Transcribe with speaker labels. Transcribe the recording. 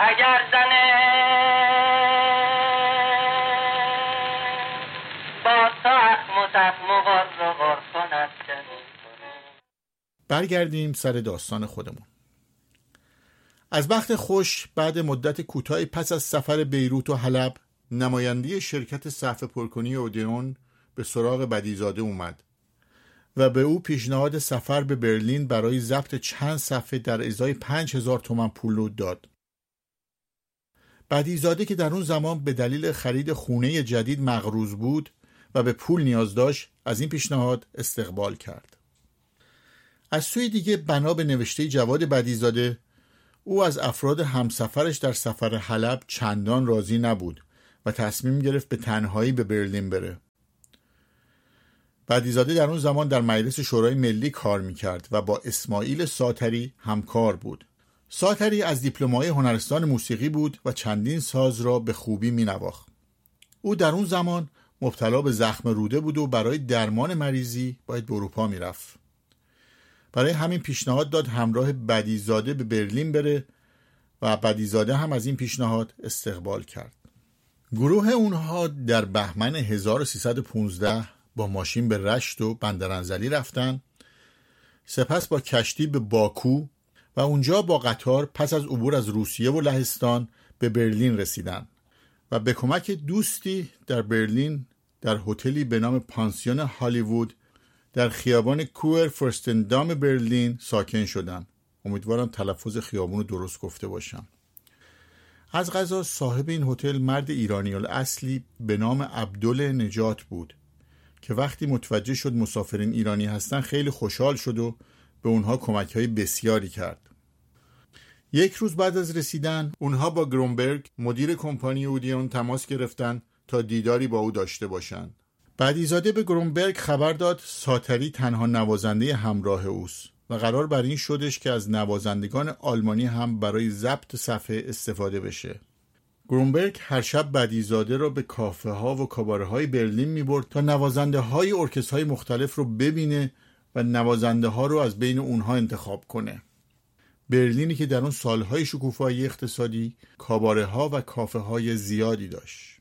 Speaker 1: اگر زنه با تخم و غر کند.
Speaker 2: برگردیم سر داستان خودمون. از بخت خوش بعد مدت کوتاهی پس از سفر بیروت و حلب، نمایندی شرکت صفحه پرکنی اودیون به سراغ بدیزاده اومد و به او پیشنهاد سفر به برلین برای ضبط چند صفحه در ازای 5000 تومان پول داد. بدیزاده که در اون زمان به دلیل خرید خونه جدید مقروض بود و به پول نیاز داشت، از این پیشنهاد استقبال کرد. از سوی دیگه بنا به نوشته جواد بدیزاده، او از افراد همسفرش در سفر حلب چندان راضی نبود و تصمیم گرفت به تنهایی به برلین بره. بدیزاده در اون زمان در مجلس شورای ملی کار میکرد و با اسماعیل ساتری همکار بود. ساتری از دیپلمای هنرستان موسیقی بود و چندین ساز را به خوبی مینواخت. او در اون زمان مبتلا به زخم روده بود و برای درمان مریضی باید به اروپا میرفت. برای همین پیشنهاد داد همراه بدیزاده به برلین بره و بدیزاده هم از این پیشنهاد استقبال کرد. گروه اونها در بهمن 1315 با ماشین به رشت و بندرانزلی رفتن، سپس با کشتی به باکو و اونجا با قطار پس از عبور از روسیه و لهستان به برلین رسیدن و به کمک دوستی در برلین در هتلی به نام پانسیون هالیوود در خیابان کوئر فرستندام برلین ساکن شدن. امیدوارم تلفظ خیابون رو درست گفته باشم. از قضا صاحب این هتل مرد ایرانی الاصلی به نام عبدالنجات بود که وقتی متوجه شد مسافرین ایرانی هستن خیلی خوشحال شد و به اونها کمک‌های بسیاری کرد. یک روز بعد از رسیدن اونها با گرونبرگ مدیر کمپانی اودیون تماس گرفتن تا دیداری با او داشته باشند. بدیزاده به گرونبرگ خبر داد ساتری تنها نوازنده همراه اوست و قرار بر این شدش که از نوازندگان آلمانی هم برای ضبط صفحه استفاده بشه. گرونبرگ هر شب بدیزاده را به کافه ها و کاباره های برلین می برد تا نوازنده های ارکسترهای مختلف رو ببینه و نوازنده ها رو از بین اونها انتخاب کنه. برلینی که در اون سالهای شکوفایی اقتصادی کاباره ها و کافه های زیادی داشت.